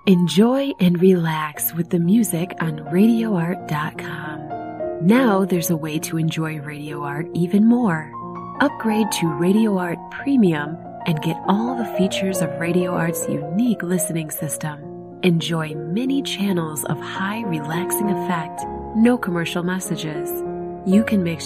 Enjoy and relax with the music on RadioArt.com. Now there's a way to enjoy Radio Art even more. Upgrade to Radio Art Premium and get all the features of Radio Art's unique listening system. Enjoy many channels of high relaxing effect, no commercial messages. You can mix